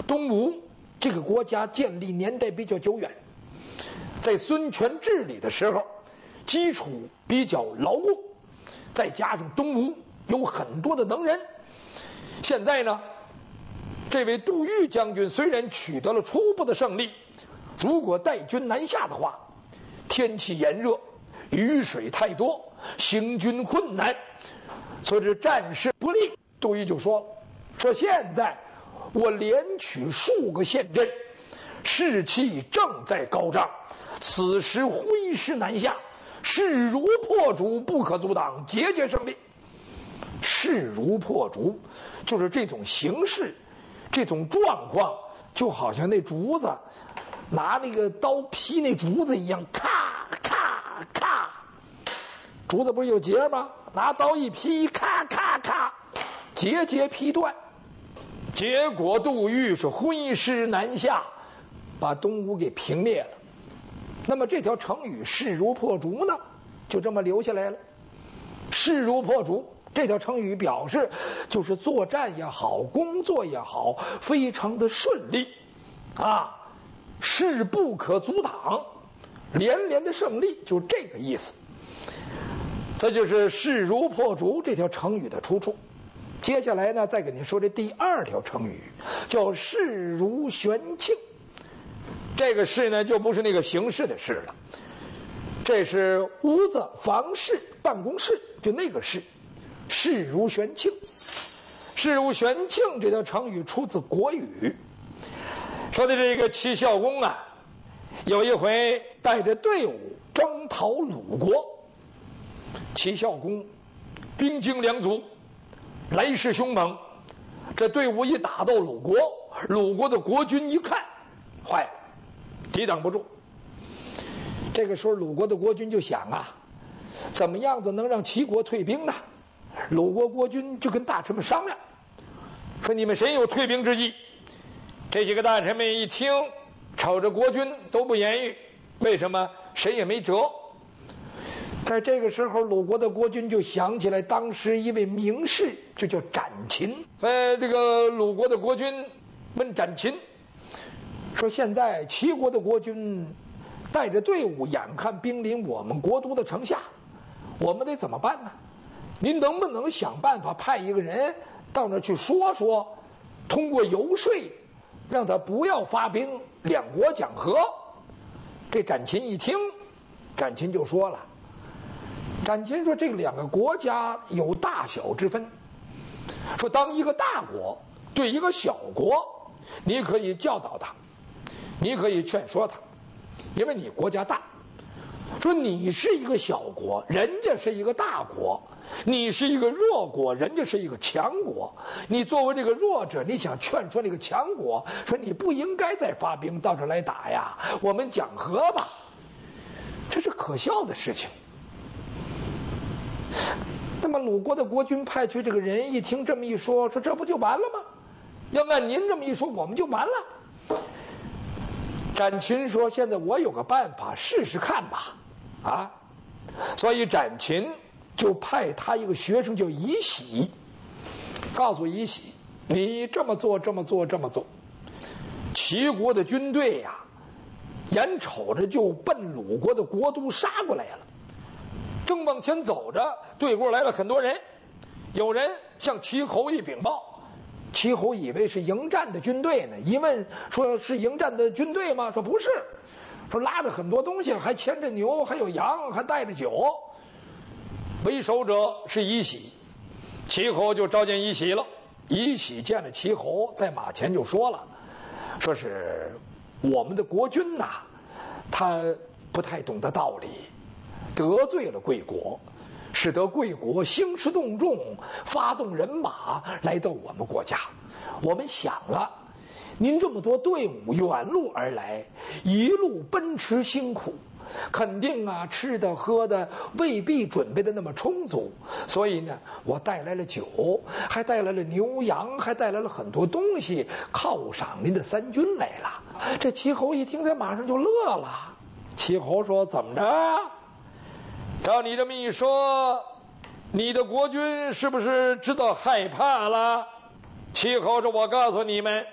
东吴这个国家建立年代比较久远，在孙权治理的时候，基础比较牢固，再加上东吴有很多的能人。现在呢，这位杜预将军虽然取得了初步的胜利，如果带军南下的话，天气炎热，雨水太多，行军困难，所以这战事不利。杜预就说现在我连取数个县镇，士气正在高涨，此时挥师南下，势如破竹，不可阻挡，节节胜利。势如破竹就是这种形势，这种状况，就好像那竹子拿那个刀劈那竹子一样，咔咔咔，竹子不是有节吗？拿刀一劈，咔咔咔，节节劈断。结果杜预是挥师南下，把东吴给平灭了。那么这条成语势如破竹呢，就这么留下来了。势如破竹这条成语表示就是作战也好，工作也好，非常的顺利啊，势不可阻挡，连连的胜利，就这个意思。这就是势如破竹这条成语的出处。接下来呢，再给您说这第二条成语，叫势如悬磬。这个势呢，就不是那个形式的势了，这是屋子、房室、办公室，就那个势。势如悬磬，势如悬磬这条成语出自国语，说的这个齐孝公啊，有一回带着队伍征讨鲁国。齐孝公兵精粮足，来势凶猛，这队伍一打到鲁国，鲁国的国君一看，坏了，抵挡不住。这个时候鲁国的国君就想啊，怎么样子能让齐国退兵呢？鲁国国君就跟大臣们商量，说你们谁有退兵之计？这几个大臣们一听，瞅着国君都不言语，为什么？谁也没辙。在这个时候，鲁国的国君就想起来当时一位名士，就叫展禽。这个鲁国的国君问展禽说，现在齐国的国君带着队伍，眼看兵临我们国都的城下，我们得怎么办呢？您能不能想办法派一个人到那儿去说说，通过游说让他不要发兵，两国讲和？这展禽一听，展禽就说了，展禽说这两个国家有大小之分，说当一个大国对一个小国，你可以教导他，你可以劝说他，因为你国家大。说你是一个小国，人家是一个大国，你是一个弱国，人家是一个强国，你作为这个弱者，你想劝说那个强国，说你不应该再发兵到这儿来打呀，我们讲和吧。这是可笑的事情。那么鲁国的国君派去这个人一听这么一说，说这不就完了吗？要按您这么一说，我们就完了。展禽说，现在我有个办法，试试看吧。所以展禽就派他一个学生叫夷喜，告诉夷喜，你这么做这么做这么做。齐国的军队呀，眼瞅着就奔鲁国的国都杀过来了，正往前走着，对过来了很多人，有人向齐侯一禀报，齐侯以为是迎战的军队呢，一问说是迎战的军队吗？说不是，说拉着很多东西，还牵着牛，还有羊，还带着酒。为首者是夷喜，齐侯就召见夷喜了。夷喜见了齐侯，在马前就说了，说是我们的国君呐，他不太懂得道理，得罪了贵国，使得贵国兴师动众，发动人马来到我们国家。我们想了，您这么多队伍远路而来，一路奔驰辛苦，肯定啊吃的喝的未必准备的那么充足，所以呢，我带来了酒，还带来了牛羊，还带来了很多东西，犒赏您的三军来了。这齐侯一听，他马上就乐了。齐侯说，怎么着？照你这么一说，你的国君是不是知道害怕了？齐侯说，我告诉你们，